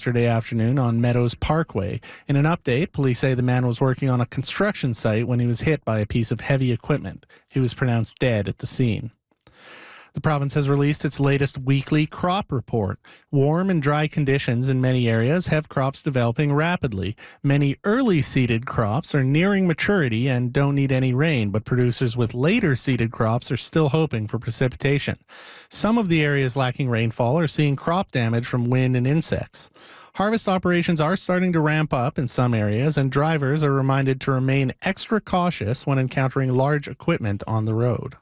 yesterday afternoon on Meadows Parkway. In an update, police say the man was working on a construction site when he was hit by a piece of heavy equipment. He was pronounced dead at the scene. The province has released its latest weekly crop report. Warm and dry conditions in many areas have crops developing rapidly. Many early seeded crops are nearing maturity and don't need any rain, but producers with later seeded crops are still hoping for precipitation. Some of the areas lacking rainfall are seeing crop damage from wind and insects. Harvest operations are starting to ramp up in some areas, and drivers are reminded to remain extra cautious when encountering large equipment on the road.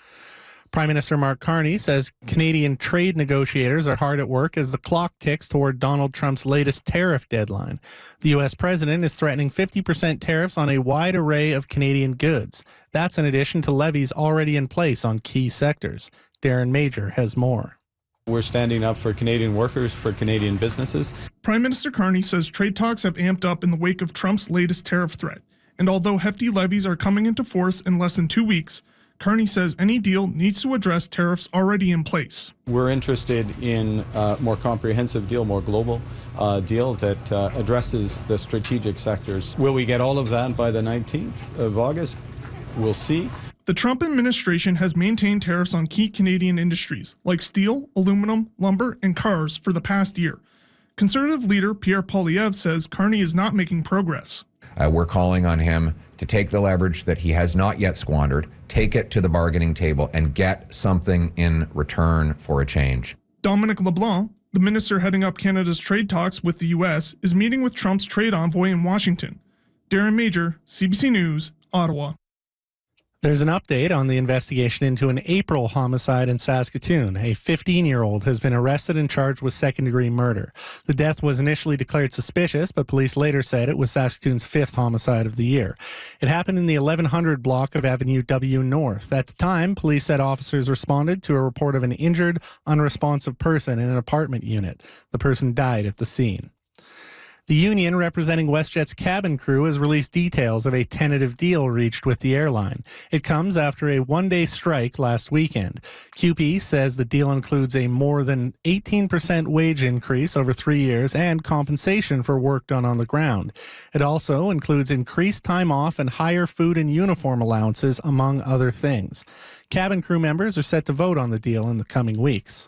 Prime Minister Mark Carney says Canadian trade negotiators are hard at work as the clock ticks toward Donald Trump's latest tariff deadline. The U.S. president is threatening 50% tariffs on a wide array of Canadian goods. That's in addition to levies already in place on key sectors. Darren Major has more. We're standing up for Canadian workers, for Canadian businesses. Prime Minister Carney says trade talks have amped up in the wake of Trump's latest tariff threat. And although hefty levies are coming into force in less than 2 weeks, Carney says any deal needs to address tariffs already in place. We're interested in a more comprehensive deal, more global deal that addresses the strategic sectors. Will we get all of that by the 19th of August? We'll see. The Trump administration has maintained tariffs on key Canadian industries like steel, aluminum, lumber, and cars for the past year. Conservative leader Pierre Poilievre says Carney is not making progress. We're calling on him to take the leverage that he has not yet squandered, take it to the bargaining table, and get something in return for a change. Dominic LeBlanc, the minister heading up Canada's trade talks with the U.S., is meeting with Trump's trade envoy in Washington. Darren Major, CBC News, Ottawa. There's an update on the investigation into an April homicide in Saskatoon. A 15-year-old has been arrested and charged with second-degree murder. The death was initially declared suspicious, but police later said it was Saskatoon's 5th homicide of the year. It happened in the 1100 block of Avenue W North. At the time, police said officers responded to a report of an injured, unresponsive person in an apartment unit. The person died at the scene. The union representing WestJet's cabin crew has released details of a tentative deal reached with the airline. It comes after a one-day strike last weekend. CUPE says the deal includes a more than 18% wage increase over 3 years and compensation for work done on the ground. It also includes increased time off and higher food and uniform allowances, among other things. Cabin crew members are set to vote on the deal in the coming weeks.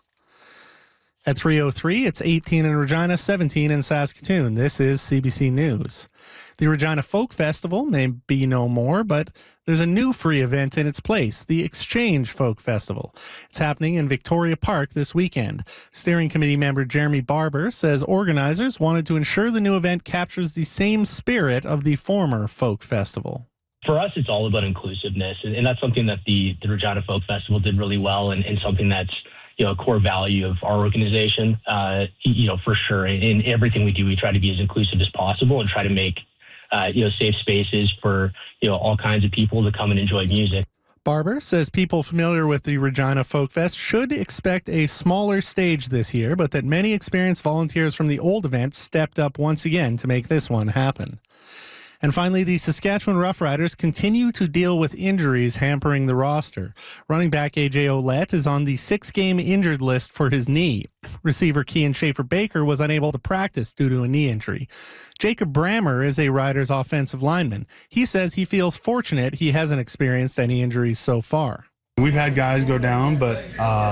At 3:03, it's 18 in Regina, 17 in Saskatoon. This is CBC News. The Regina Folk Festival may be no more, but there's a new free event in its place, the Exchange Folk Festival. It's happening in Victoria Park this weekend. Steering Committee member Jeremy Barber says organizers wanted to ensure the new event captures the same spirit of the former Folk Festival. For us, it's all about inclusiveness, and that's something that the Regina Folk Festival did really well, and something that's a core value of our organization, for sure. In everything we do, we try to be as inclusive as possible and try to make, safe spaces for, all kinds of people to come and enjoy music. Barber says people familiar with the Regina Folk Fest should expect a smaller stage this year, but that many experienced volunteers from the old event stepped up once again to make this one happen. And finally, the Saskatchewan Roughriders continue to deal with injuries hampering the roster. Running back A.J. Ouellette is on the 6-game injured list for his knee. Receiver Kean Schaefer-Baker was unable to practice due to a knee injury. Jacob Brammer is a Riders offensive lineman. He says he feels fortunate he hasn't experienced any injuries so far. We've had guys go down, but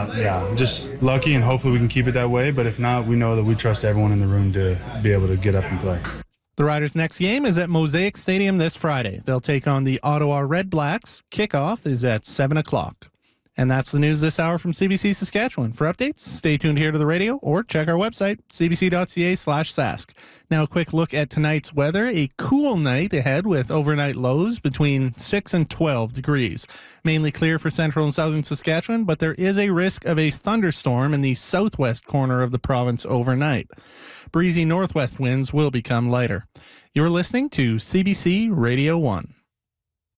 just lucky, and hopefully we can keep it that way. But if not, we know that we trust everyone in the room to be able to get up and play. The Riders' next game is at Mosaic Stadium this Friday. They'll take on the Ottawa Red Blacks. Kickoff is at 7 o'clock. And that's the news this hour from CBC Saskatchewan. For updates, stay tuned here to the radio or check our website, cbc.ca/sask. Now a quick look at tonight's weather. A cool night ahead with overnight lows between 6 and 12 degrees. Mainly clear for central and southern Saskatchewan, but there is a risk of a thunderstorm in the southwest corner of the province overnight. Breezy northwest winds will become lighter. You're listening to CBC Radio 1.